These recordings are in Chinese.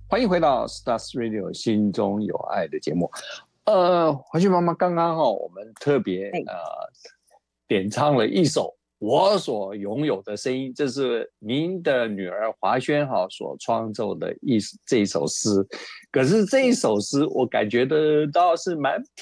欢迎回到 Stars Radio 心中有爱的节目。华萱妈妈刚刚我们特别点唱了一首我所拥有的声音，这是您的女儿华萱所创作的这一首诗。可是这一首诗，我感觉得到是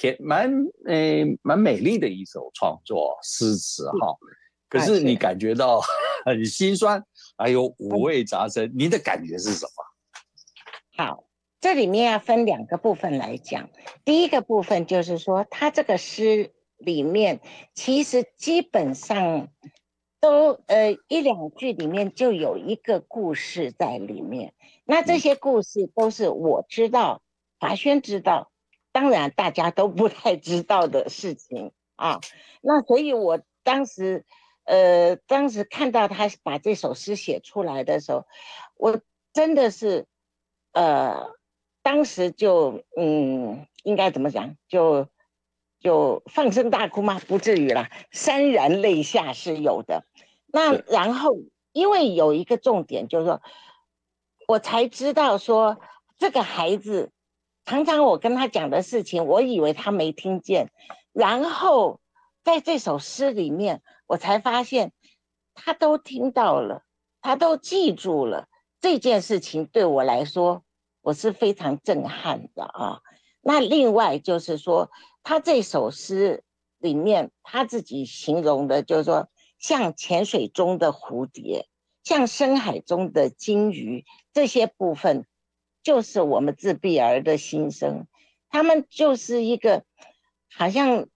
蛮美丽的一首创作诗词可是你感觉到很心酸，还有五味杂陈，您的感觉是什么？ 好，这里面要分两个部分来讲。第一个部分就是说，他这个诗里面其实基本上都一两句里面就有一个故事在里面。那这些故事都是我知道，华萱知道，当然大家都不太知道的事情啊。那所以我当时看到他把这首诗写出来的时候，我真的是。当时就应该怎么讲？就放声大哭吗？不至于啦，潸然泪下是有的。那然后，因为有一个重点，就是说，我才知道说，这个孩子常常我跟他讲的事情，我以为他没听见，然后在这首诗里面，我才发现他都听到了，他都记住了。这件事情对我来说，我是非常震撼的啊。那另外就是说，他这首诗里面他自己形容的，就是说，像潜水中的蝴蝶，像深海中的鲸鱼，这些部分就是我们自闭儿的心声。他们就是一个，好像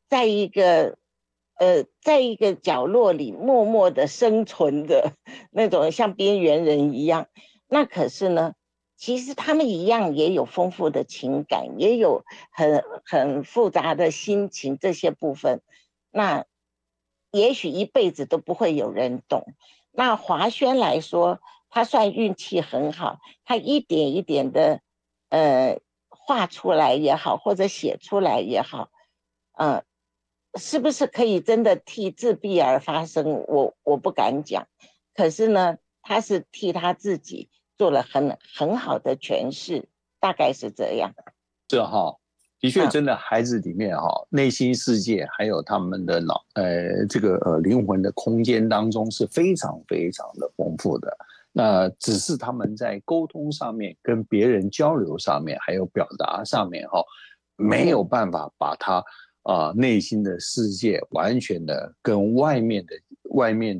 在一个角落里默默的生存的那种，像边缘人一样。那可是呢，其实他们一样也有丰富的情感，也有很复杂的心情，这些部分，那也许一辈子都不会有人懂。那华萱来说，他算运气很好，他一点一点的画出来也好，或者写出来也好，呃，是不是可以真的替自闭儿发声？我不敢讲，可是呢，他是替他自己做了很好的诠释，大概是这样。 的确，真的孩子里面内心世界还有他们的这个灵魂的空间当中是非常非常的丰富的。那只是他们在沟通上面、跟别人交流上面，还有表达上面没有办法把他内心的世界完全的跟外面